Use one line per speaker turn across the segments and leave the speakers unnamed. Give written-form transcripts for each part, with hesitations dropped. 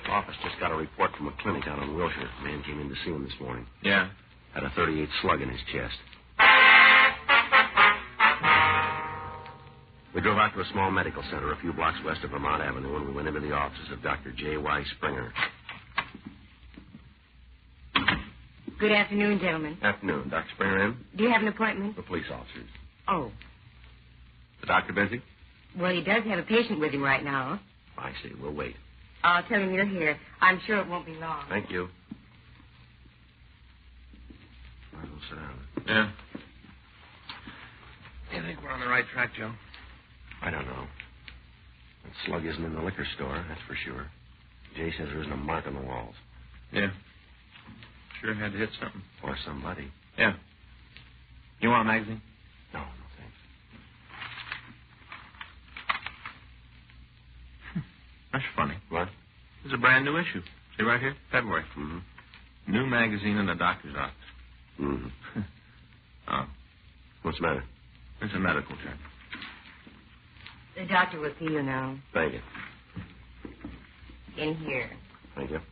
Office just got a report from a clinic out on Wilshire. A man came in to see him this morning.
Yeah?
Had a .38 slug in his chest. We drove out to a small medical center a few blocks west of Vermont Avenue, and we went into the offices of Dr. J.Y. Springer.
Good afternoon, gentlemen.
Afternoon. Dr. Springer in?
Do you have an appointment?
The police officers.
Oh.
The doctor busy?
Well, he does have a patient with him right now.
I see. We'll wait.
I'll tell him you're here. I'm sure it won't be long.
Thank you. Might as well sit down.
Yeah. You think we're on the right track, Joe?
I don't know. That slug isn't in the liquor store, that's for sure. Jay says there isn't a mark on the walls.
Yeah. Sure had to hit something.
Or somebody.
Yeah. You want a magazine?
No, thanks.
That's funny.
What?
It's a brand new issue. See right here? February.
Mm-hmm.
New magazine in the doctor's office.
Mm-hmm.
Oh.
What's the matter?
It's a medical journal.
The doctor will see you now.
Thank you.
In here.
Thank you.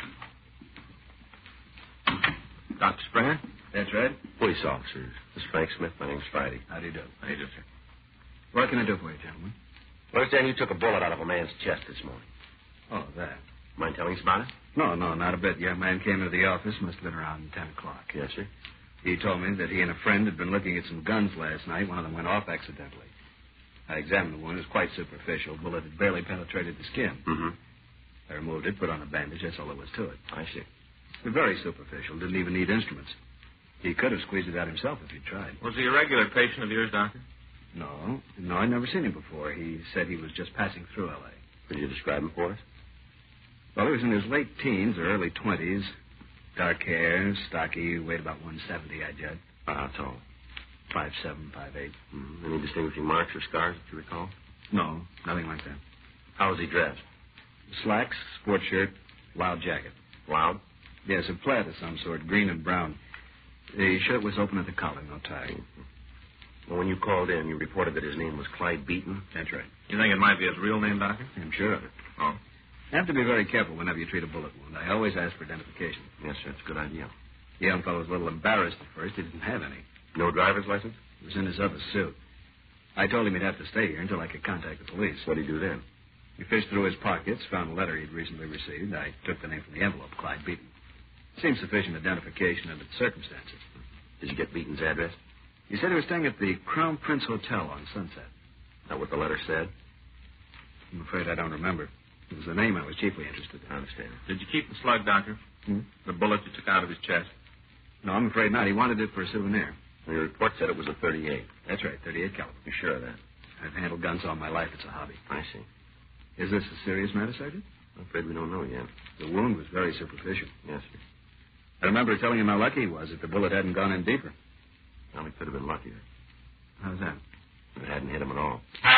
Dr. Springer?
That's right.
Police officers. This is Frank Smith. My name's Friday.
How do you do?
How do you do, sir?
What can I do for you, gentlemen?
I understand you took a bullet out of a man's chest this morning.
Oh, that.
Mind telling us about it?
No, not a bit. Young man came into the office. Must have been around 10 o'clock.
Yes, sir.
He told me that he and a friend had been looking at some guns last night. One of them went off accidentally. I examined the wound. It was quite superficial. Bullet had barely penetrated the skin.
Mm-hmm.
I removed it, put on a bandage. That's all there was to it.
I see.
Very superficial. Didn't even need instruments. He could have squeezed it out himself if he'd tried.
Was he a regular patient of yours, Doctor?
No, I'd never seen him before. He said he was just passing through L.A.
Could you describe him for us?
Well, he was in his late teens or early 20s. Dark hair, stocky, weighed about 170, I judge.
How tall?
5'7", 5'8".
Mm-hmm. Any distinguishing marks or scars that you recall?
No, nothing like that.
How was he dressed?
Slacks, sport shirt, loud jacket.
Loud?
Yes, a plaid of some sort, green and brown. The shirt was open at the collar, no tie.
Mm-hmm. Well, when you called in, you reported that his name was Clyde Beaton.
That's right.
You think it might be his real name, Doctor?
I'm sure of it.
Oh.
You have to be very careful whenever you treat a bullet wound. I always ask for identification.
Yes, sir. It's a good idea.
The young fellow was a little embarrassed at first. He didn't have any.
No driver's license?
It was in his other suit. I told him he'd have to stay here until I could contact the police.
What did he do then?
He fished through his pockets, found a letter he'd recently received. I took the name from the envelope, Clyde Beaton. Seems sufficient identification under the circumstances.
Did you get Beaton's address?
He said he was staying at the Crown Prince Hotel on Sunset.
Is that what the letter said?
I'm afraid I don't remember. It was the name I was chiefly interested in.
I understand.
Did you keep the slug, Doctor? The bullet you took out of his chest?
No, I'm afraid not. He wanted it for a souvenir.
Well, your report said it was a .38.
That's right, 38 caliber.
You sure of that?
I've handled guns all my life. It's a hobby.
I see.
Is this a serious matter, Sergeant?
I'm afraid we don't know yet.
The wound was very superficial.
Yes, sir.
I remember telling him how lucky he was if the bullet hadn't gone in deeper.
Well, he could have been luckier.
How's that?
If it hadn't hit him at all.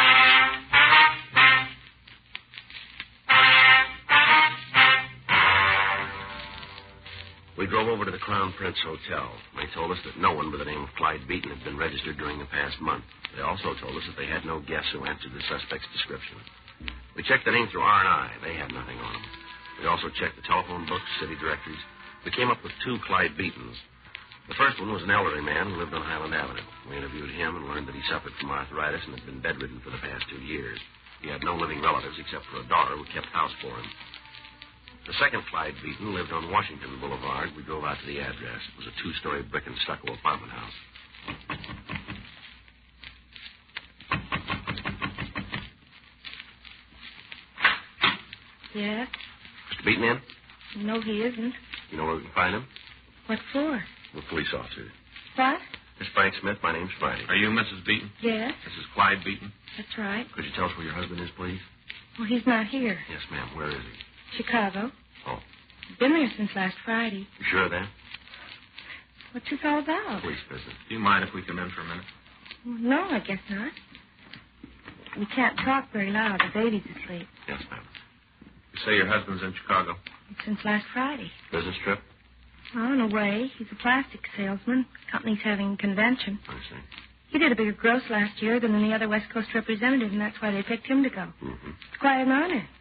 We drove over to the Crown Prince Hotel. They told us that no one by the name of Clyde Beaton had been registered during the past month. They also told us that they had no guests who answered the suspect's description. We checked the name through R&I. They had nothing on them. We also checked the telephone books, city directories. We came up with 2 Clyde Beatons. The first one was an elderly man who lived on Highland Avenue. We interviewed him and learned that he suffered from arthritis and had been bedridden for the past 2 years. He had no living relatives except for a daughter who kept house for him. The second Clyde Beaton lived on Washington Boulevard. We drove out to the address. It was a 2-story brick and stucco apartment house.
Yes?
Mr. Beaton in?
No, he isn't.
You know where we can find him?
What for?
The police officer.
What?
Miss Frank Smith, my name's Friday.
Are you Mrs. Beaton?
Yes,
This is Clyde Beaton.
that's right.
Could you tell us where your husband is, please?
Well, he's not here.
Yes, ma'am. Where is he?
Chicago.
Oh.
He's been there since last Friday.
You sure of that?
What's this all about?
Police business.
Do you mind if we come in for a minute?
Well, no, I guess not. We can't talk very loud. The baby's asleep.
Yes, ma'am.
You say your husband's in Chicago.
Since last Friday.
Business trip?
Well, in a way. He's a plastic salesman. Company's having a convention.
I see.
He did a bigger gross last year than any other West Coast representative, and that's why they picked him to go.
Mm-hmm.
It's quite an honor.